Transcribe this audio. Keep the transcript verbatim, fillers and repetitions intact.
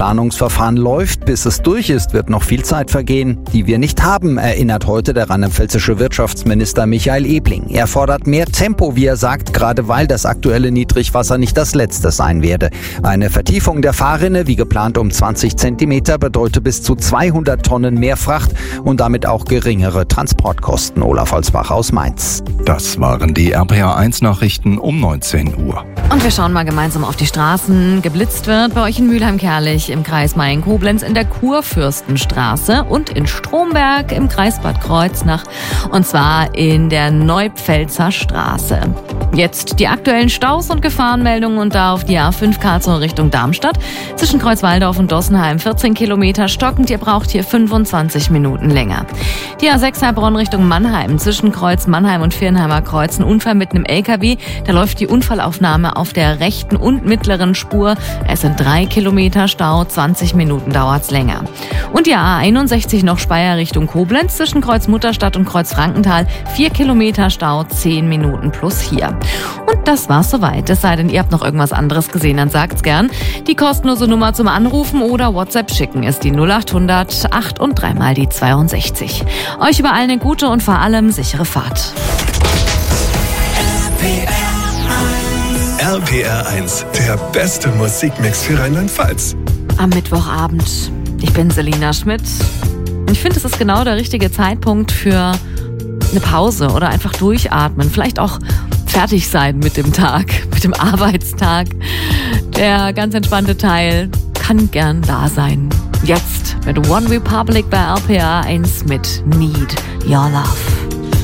Planungsverfahren läuft. Bis es durch ist, wird noch viel Zeit vergehen, die wir nicht haben, erinnert heute der rheinland-pfälzische Wirtschaftsminister Michael Ebling. Er fordert mehr Tempo, wie er sagt, gerade weil das aktuelle Niedrigwasser nicht das letzte sein werde. Eine Vertiefung der Fahrrinne, wie geplant um zwanzig Zentimeter, bedeutet bis zu zweihundert Tonnen mehr Fracht und damit auch geringere Transportkosten. Olaf Holzbach aus Mainz. Das waren die R P R eins Nachrichten um neunzehn Uhr. Und wir schauen mal gemeinsam auf die Straßen. Geblitzt wird bei euch in Mülheim-Kärlich im Kreis Mayen-Koblenz in der Kurfürstenstraße und in Stromberg im Kreis Bad Kreuznach und zwar in der Neupfälzer Straße. Jetzt die aktuellen Staus und Gefahrenmeldungen und da auf die A fünf Karlsruhe Richtung Darmstadt. Zwischen Kreuzwaldorf und Dossenheim vierzehn Kilometer stockend, ihr braucht hier fünfundzwanzig Minuten länger. Die A sechs Heilbronn Richtung Mannheim, zwischen Kreuz Mannheim und Viernheimer Kreuz, ein Unfall mit einem L K W. Da läuft die Unfallaufnahme auf der rechten und mittleren Spur. Es sind drei Kilometer Stau, zwanzig Minuten dauert's länger. Und die A einundsechzig noch Speyer Richtung Koblenz, zwischen Kreuz Mutterstadt und Kreuz Frankenthal, vier Kilometer Stau, zehn Minuten plus hier. Und das war's soweit. Es sei denn, ihr habt noch irgendwas anderes gesehen, dann sagt's gern. Die kostenlose Nummer zum Anrufen oder WhatsApp schicken ist die null acht hundert acht und dreimal die zweiundsechzig. Euch überall eine gute und vor allem sichere Fahrt. R P R eins, der beste Musikmix für Rheinland-Pfalz. Am Mittwochabend. Ich bin Selina Schmidt. Und ich finde, es ist genau der richtige Zeitpunkt für eine Pause oder einfach durchatmen. Vielleicht auch fertig sein mit dem Tag, mit dem Arbeitstag. Der ganz entspannte Teil kann gern da sein. Jetzt mit One Republic bei R P R eins mit Need Your Love.